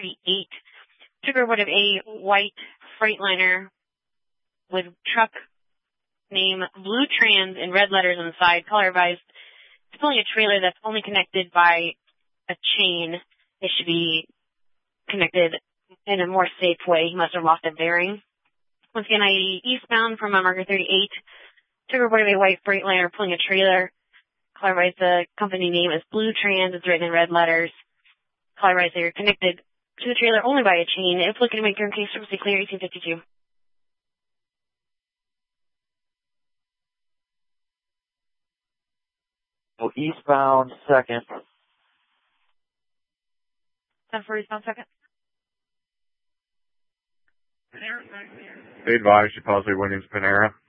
38 took a report of a white Freightliner with truck name Blue Trans in red letters on the side, color advised. It's pulling a trailer that's only connected by a chain. It should be connected in a more safe way. He must have lost a bearing. Once again, I eastbound from Marker 38 took a report of a white Freightliner pulling a trailer. Color advised the company name is Blue Trans. It's written in red letters. Color advised they're connected to the trailer only by a chain. If looking to make your case, service clear 1852. So eastbound second. 10 for eastbound second. Be advised, you possibly Williams Panera.